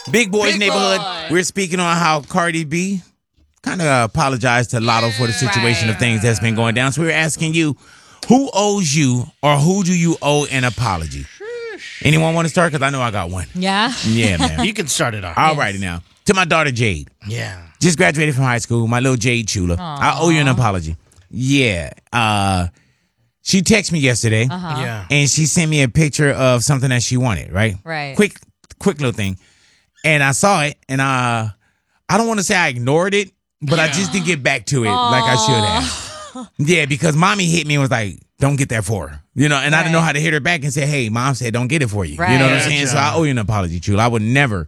Big Boys Big Neighborhood. Boy. We're speaking on how Cardi B kind of apologized to Lotto for the situation of things that's been going down. So we're asking you, who owes you or who do you owe an apology? Anyone want to start? Because I know I got one. Yeah. Yeah, man. You can start it off. All righty now. To my daughter, Jade. Yeah. Just graduated from high school. My little Jade Chula. I owe you an apology. Yeah. She texted me yesterday. Yeah. And she sent me a picture of something that she wanted, right? Right. Quick little thing. And I saw it, and I don't want to say I ignored it, but I just didn't get back to it like I should have. Yeah, because mommy hit me and was like, don't get that for her. You know, and I didn't know how to hit her back and say, hey, mom said don't get it for you. Right. You know what I'm saying? So I owe you an apology, Chula. I would never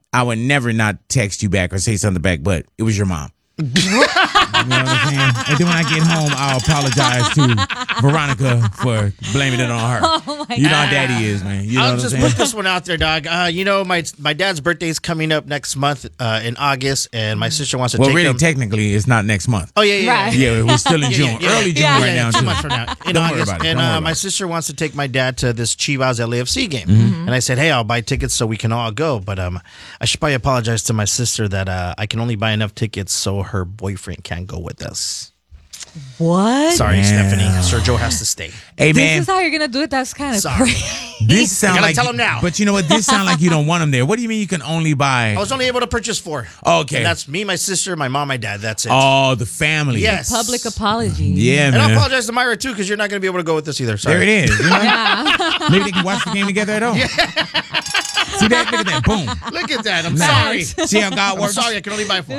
not text you back or say something back, but it was your mom. You know what I'm saying? And then when I get home, I'll apologize to Veronica for blaming it on her. Oh my You know how God. daddy is, man. You know I'll what I'm just saying? put this one out there, dog. You know, my dad's birthday is coming up next month in August, and my sister wants to Well, take really, him. technically, it's not next month. Oh, yeah. Right. Yeah, we're still in June. Early June right now. 2 too. months from now in Don't worry August. about it. And Don't worry about my it. sister wants to take my dad to this Chivas LAFC game. Mm-hmm. And I said, hey, I'll buy tickets so we can all go. But I should probably apologize to my sister that I can only buy enough tickets so her boyfriend can't go with us. What? Sorry, Yeah. Stephanie. Sergio has to stay. Hey, This man. is how you're gonna do it. That's kind of Sorry. crazy. This sound gotta like tell him now. But you know what? This sound like you don't want him there. What do you mean you can only buy? I was only able to purchase 4. Okay. And that's me, my sister, my mom, my dad. That's it. Oh, the family. Yes. Public apology. Yeah, And I man. apologize to Myra, too, because you're not going to be able to go with us either. Sorry. There it is. You know? Yeah. Maybe they can watch the game together at home. See that? Look at that. Boom. Look at that. I'm Nice. sorry. See how God I'm works? sorry. I can only buy 4.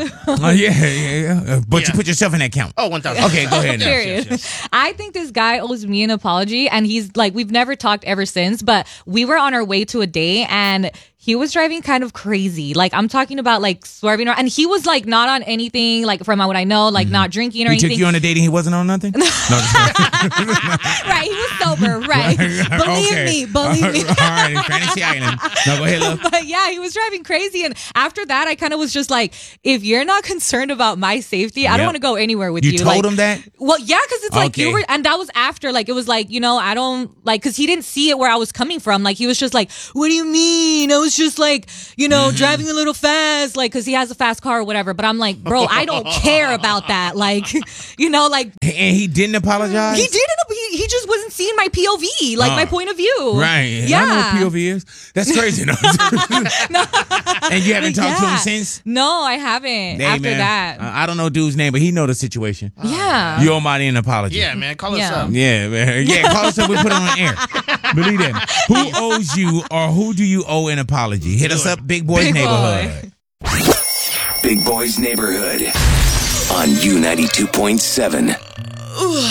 Yeah. But you Yeah. put yourself in that count. Oh, 1,000. Okay, go ahead now. Period. I think this guy owes me an apology, and he's like, we've never talked ever since, but we were on our way to a date, and he was driving kind of crazy. Like, I'm talking about like swerving around, and he was like not on anything, like from what I know, like not drinking or He anything. took you on a date and he wasn't on nothing? No, just kidding. Right, he was sober. Right, Okay. believe me. All right, in Fantasy Island. No, go ahead, love. But yeah, he was driving crazy, and after that, I kind of was just like, if you're not concerned about my safety, I don't Yep. want to go anywhere with you. You told Like, him that? Well, yeah, because it's like Okay. you were, and that was after, like, it was like, you know, I don't, like, because he didn't see it where I was coming from. Like, he was just like, what do you mean? I was just like, you know, driving a little fast, like, because he has a fast car or whatever. But I'm like, bro, I don't care about that. Like, you know, like, And he didn't apologize? he didn't, he just wasn't seeing my POV, like, my point of view. Right. Yeah. I know what POV is. That's crazy. No. And you haven't talked to him since? No, I haven't. Hey, after man, that. I don't know dude's name, but he know the situation. Yeah. You owe Marty an apology. Yeah, man. Call us Yeah. up. Yeah, man. Yeah, call us up. We put it on air. Believe that. Who owes you or who do you owe an apology? Hit us up, Big Boys Big Boy. Neighborhood. Big Boys Neighborhood on U92.7.